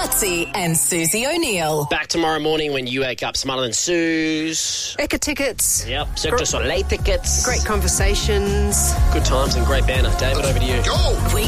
Lutzi and Susie O'Neill. Back tomorrow morning when you wake up smarter than Suze. Eka tickets. Yep, Cirque du Soleil tickets. Great conversations. Good times and great banner. David, over to you. Go!